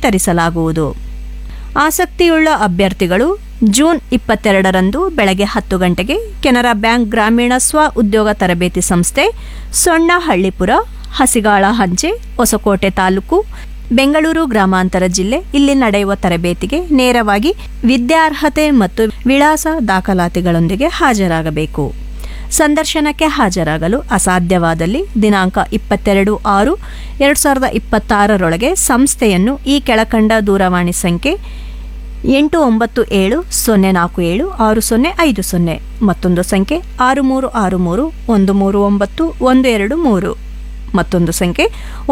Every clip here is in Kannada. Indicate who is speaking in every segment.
Speaker 1: ವಿತರಿಸಲಾಗುವುದು. ಆಸಕ್ತಿಯುಳ್ಳ ಅಭ್ಯರ್ಥಿಗಳು ಜೂನ್ 22ರಂದು ಬೆಳಗ್ಗೆ 10 ಗಂಟೆಗೆ ಕೆನರಾ ಬ್ಯಾಂಕ್ ಗ್ರಾಮೀಣ ಸ್ವ ಉದ್ಯೋಗ ತರಬೇತಿ ಸಂಸ್ಥೆ, ಸೊಣ್ಣಹಳ್ಳಿಪುರ, ಹಸಿಗಾಳ ಹಂಚೆ, ಹೊಸಕೋಟೆ ತಾಲೂಕು, ಬೆಂಗಳೂರು ಗ್ರಾಮಾಂತರ ಜಿಲ್ಲೆ ಇಲ್ಲಿ ನಡೆಯುವ ತರಬೇತಿಗೆ ನೇರವಾಗಿ ವಿದ್ಯಾರ್ಹತೆ ಮತ್ತು ವಿಳಾಸ ದಾಖಲಾತಿಗಳೊಂದಿಗೆ ಹಾಜರಾಗಬೇಕು. ಸಂದರ್ಶನಕ್ಕೆ ಹಾಜರಾಗಲು ಅಸಾಧ್ಯವಾದಲ್ಲಿ ದಿನಾಂಕ 22/6/2026 ಸಂಸ್ಥೆಯನ್ನು ಈ ಕೆಳಕಂಡ ದೂರವಾಣಿ ಸಂಖ್ಯೆ 8970476050, ಮತ್ತೊಂದು ಸಂಖ್ಯೆ 6363139123, ಮತ್ತೊಂದು ಸಂಖ್ಯೆ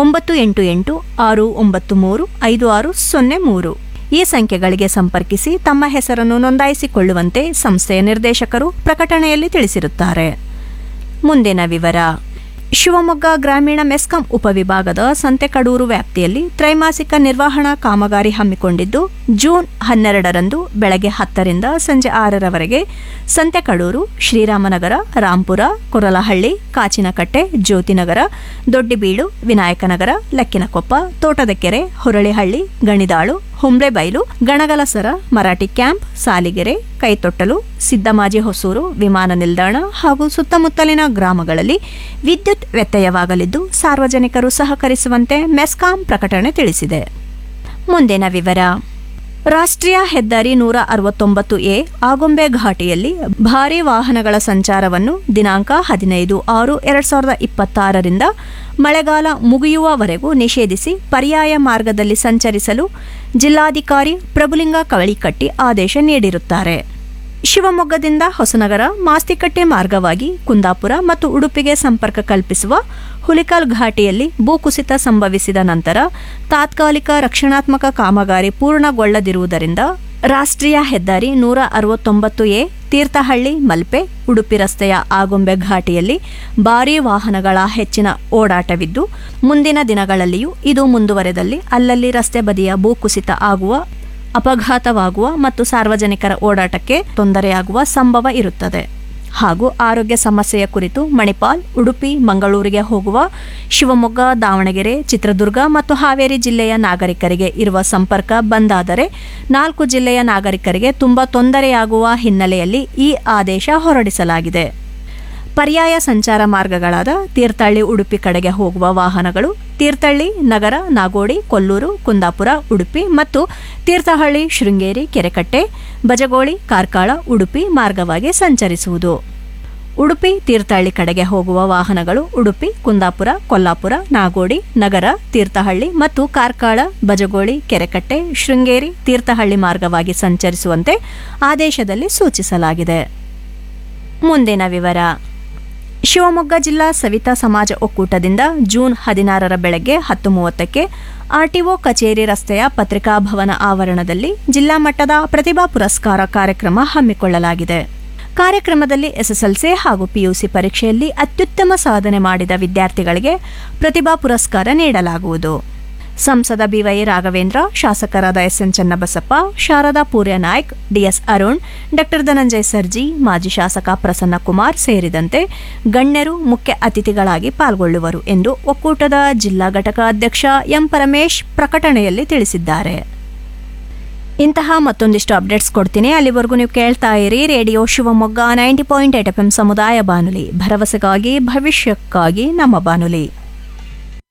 Speaker 1: 9886935603. ಈ ಸಂಖ್ಯೆಗಳಿಗೆ ಸಂಪರ್ಕಿಸಿ ತಮ್ಮ ಹೆಸರನ್ನು ನೋಂದಾಯಿಸಿಕೊಳ್ಳುವಂತೆ ಸಂಸ್ಥೆಯ ನಿರ್ದೇಶಕರು ಪ್ರಕಟಣೆಯಲ್ಲಿ ತಿಳಿಸಿರುತ್ತಾರೆ. ಮುಂದಿನ ವಿವರ. ಶಿವಮೊಗ್ಗ ಗ್ರಾಮೀಣ ಮೆಸ್ಕಾಂ ಉಪವಿಭಾಗದ ಸಂತೆಕಡೂರು ವ್ಯಾಪ್ತಿಯಲ್ಲಿ ತ್ರೈಮಾಸಿಕ ನಿರ್ವಹಣಾ ಕಾಮಗಾರಿ ಹಮ್ಮಿಕೊಂಡಿದ್ದು, ಜೂನ್ 12ರಂದು ಬೆಳಗ್ಗೆ 10ರಿಂದ ಸಂಜೆ 6ರವರೆಗೆ ಸಂತೆಕಡೂರು, ಶ್ರೀರಾಮನಗರ, ರಾಂಪುರ, ಕೊರಲಹಳ್ಳಿ, ಕಾಚಿನಕಟ್ಟೆ, ಜ್ಯೋತಿನಗರ, ದೊಡ್ಡಿಬೀಳು, ವಿನಾಯಕನಗರ, ಲಕ್ಕಿನಕೊಪ್ಪ, ತೋಟದಕೆರೆ, ಹುರಳಿಹಳ್ಳಿ, ಗಣಿದಾಳು, ಹುಂಬ್ಳೆಬೈಲು, ಗಣಗಲಸರ, ಮರಾಠಿ ಕ್ಯಾಂಪ್, ಸಾಲಿಗೆರೆ, ಕೈತೊಟ್ಟಲು, ಸಿದ್ದಮಾಜಿ ಹೊಸೂರು, ವಿಮಾನ ನಿಲ್ದಾಣ ಹಾಗೂ ಸುತ್ತಮುತ್ತಲಿನ ಗ್ರಾಮಗಳಲ್ಲಿ ವಿದ್ಯುತ್ ವ್ಯತ್ಯಯವಾಗಲಿದ್ದು ಸಾರ್ವಜನಿಕರು ಸಹಕರಿಸುವಂತೆ ಮೆಸ್ಕಾಂ ಪ್ರಕಟಣೆ ತಿಳಿಸಿದೆ. ಮುಂದಿನ ವಿವರ. ರಾಷ್ಟ್ರೀಯ ಹೆದ್ದಾರಿ 169A ಆಗುಂಬೆ ಘಾಟಿಯಲ್ಲಿ ಭಾರೀ ವಾಹನಗಳ ಸಂಚಾರವನ್ನು ದಿನಾಂಕ 15/6/2026ರಿಂದ ಮಳೆಗಾಲ ಮುಗಿಯುವವರೆಗೂ ನಿಷೇಧಿಸಿ ಪರ್ಯಾಯ ಮಾರ್ಗದಲ್ಲಿ ಸಂಚರಿಸಲು ಜಿಲ್ಲಾಧಿಕಾರಿ ಪ್ರಭುಲಿಂಗ ಕವಳಿಕಟ್ಟಿ ಆದೇಶ ನೀಡಿರುತ್ತಾರೆ. ಶಿವಮೊಗ್ಗದಿಂದ ಹೊಸನಗರ, ಮಾಸ್ತಿಕಟ್ಟೆ ಮಾರ್ಗವಾಗಿ ಕುಂದಾಪುರ ಮತ್ತು ಉಡುಪಿಗೆ ಸಂಪರ್ಕ ಕಲ್ಪಿಸುವ ಹುಲಿಕಲ್ ಘಾಟಿಯಲ್ಲಿ ಭೂಕುಸಿತ ಸಂಭವಿಸಿದ ನಂತರ ತಾತ್ಕಾಲಿಕ ರಕ್ಷಣಾತ್ಮಕ ಕಾಮಗಾರಿ ಪೂರ್ಣಗೊಳ್ಳದಿರುವುದರಿಂದ ರಾಷ್ಟ್ರೀಯ ಹೆದ್ದಾರಿ 169A ತೀರ್ಥಹಳ್ಳಿ ಮಲ್ಪೆ ಉಡುಪಿ ರಸ್ತೆಯ ಆಗುಂಬೆ ಘಾಟಿಯಲ್ಲಿ ಭಾರೀ ವಾಹನಗಳ ಹೆಚ್ಚಿನ ಓಡಾಟವಿದ್ದು, ಮುಂದಿನ ದಿನಗಳಲ್ಲಿಯೂ ಇದು ಮುಂದುವರೆದಲ್ಲಿ ಅಲ್ಲಲ್ಲಿ ರಸ್ತೆ ಬದಿಯ ಭೂಕುಸಿತ ಆಗುವ, ಅಪಘಾತವಾಗುವ ಮತ್ತು ಸಾರ್ವಜನಿಕರ ಓಡಾಟಕ್ಕೆ ತೊಂದರೆಯಾಗುವ ಸಂಭವ ಇರುತ್ತದೆ. ಹಾಗೂ ಆರೋಗ್ಯ ಸಮಸ್ಯೆಯ ಕುರಿತು ಮಣಿಪಾಲ್, ಉಡುಪಿ, ಮಂಗಳೂರಿಗೆ ಹೋಗುವ ಶಿವಮೊಗ್ಗ, ದಾವಣಗೆರೆ, ಚಿತ್ರದುರ್ಗ ಮತ್ತು ಹಾವೇರಿ ಜಿಲ್ಲೆಯ ನಾಗರಿಕರಿಗೆ ಇರುವ ಸಂಪರ್ಕ ಬಂದಾದರೆ 4 ಜಿಲ್ಲೆಯ ನಾಗರಿಕರಿಗೆ ತುಂಬಾ ತೊಂದರೆಯಾಗುವ ಹಿನ್ನೆಲೆಯಲ್ಲಿ ಈ ಆದೇಶ ಹೊರಡಿಸಲಾಗಿದೆ. ಪರ್ಯಾಯ ಸಂಚಾರ ಮಾರ್ಗಗಳಾದ ತೀರ್ಥಹಳ್ಳಿ ಉಡುಪಿ ಕಡೆಗೆ ಹೋಗುವ ವಾಹನಗಳು ತೀರ್ಥಹಳ್ಳಿ ನಗರ, ನಾಗೋಡಿ, ಕೊಲ್ಲೂರು, ಕುಂದಾಪುರ, ಉಡುಪಿ ಮತ್ತು ತೀರ್ಥಹಳ್ಳಿ, ಶೃಂಗೇರಿ, ಕೆರೆಕಟ್ಟೆ, ಬಜಗೋಳಿ, ಕಾರ್ಕಳ, ಉಡುಪಿ ಮಾರ್ಗವಾಗಿ ಸಂಚರಿಸುವುದು. ಉಡುಪಿ ತೀರ್ಥಹಳ್ಳಿ ಕಡೆಗೆ ಹೋಗುವ ವಾಹನಗಳು ಉಡುಪಿ, ಕುಂದಾಪುರ, ಕೊಲ್ಲಾಪುರ, ನಾಗೋಡಿ, ನಗರ, ತೀರ್ಥಹಳ್ಳಿ ಮತ್ತು ಕಾರ್ಕಳ, ಬಜಗೋಳಿ, ಕೆರೆಕಟ್ಟೆ, ಶೃಂಗೇರಿ, ತೀರ್ಥಹಳ್ಳಿ ಮಾರ್ಗವಾಗಿ ಸಂಚರಿಸುವಂತೆ ಆದೇಶದಲ್ಲಿ ಸೂಚಿಸಲಾಗಿದೆ. ಮುಂದಿನ ವಿವರ. ಶಿವಮೊಗ್ಗ ಜಿಲ್ಲಾ ಸವಿತಾ ಸಮಾಜ ಒಕ್ಕೂಟದಿಂದ ಜೂನ್ 16ರ ಬೆಳಗ್ಗೆ 10:30ಕ್ಕೆ ಆರ್ಟಿಒ ಕಚೇರಿ ರಸ್ತೆಯ ಪತ್ರಿಕಾ ಭವನ ಆವರಣದಲ್ಲಿ ಜಿಲ್ಲಾ ಮಟ್ಟದ ಪ್ರತಿಭಾ ಪುರಸ್ಕಾರ ಕಾರ್ಯಕ್ರಮ ಹಮ್ಮಿಕೊಳ್ಳಲಾಗಿದೆ. ಕಾರ್ಯಕ್ರಮದಲ್ಲಿ ಎಸ್ಎಸ್ಎಲ್ಸಿ ಹಾಗೂ ಪಿಯುಸಿ ಪರೀಕ್ಷೆಯಲ್ಲಿ ಅತ್ಯುತ್ತಮ ಸಾಧನೆ ಮಾಡಿದ ವಿದ್ಯಾರ್ಥಿಗಳಿಗೆ ಪ್ರತಿಭಾ ಪುರಸ್ಕಾರ ನೀಡಲಾಗುವುದು. ಸಂಸದ ಬಿವೈ ರಾಘವೇಂದ್ರ, ಶಾಸಕರಾದ ಎಸ್ಎನ್ ಚನ್ನಬಸಪ್ಪ, ಶಾರದಾ ಪೂರ್ಯ ನಾಯ್ಕ್, ಡಿಎಸ್ ಅರುಣ್, ಡಾ ಧನಂಜಯ ಸರ್ಜಿ, ಮಾಜಿ ಶಾಸಕ ಪ್ರಸನ್ನ ಕುಮಾರ್ ಸೇರಿದಂತೆ ಗಣ್ಯರು ಮುಖ್ಯ ಅತಿಥಿಗಳಾಗಿ ಪಾಲ್ಗೊಳ್ಳುವರು ಎಂದು ಒಕ್ಕೂಟದ ಜಿಲ್ಲಾ ಘಟಕ ಅಧ್ಯಕ್ಷ ಎಂ ಪರಮೇಶ್ ಪ್ರಕಟಣೆಯಲ್ಲಿ ತಿಳಿಸಿದ್ದಾರೆ. ಇಂತಹ ಮತ್ತೊಂದಿಷ್ಟು ಅಪ್ಡೇಟ್ಸ್ ಕೊಡ್ತೀನಿ. ಅಲ್ಲಿವರೆಗೂ ನೀವು ಕೇಳ್ತಾ ಇರಿ ರೇಡಿಯೋ ಶಿವಮೊಗ್ಗ 90.8 FM ಸಮುದಾಯ ಬಾನುಲಿ, ಭರವಸೆಗಾಗಿ ಭವಿಷ್ಯಕ್ಕಾಗಿ ನಮ್ಮ ಬಾನುಲಿ.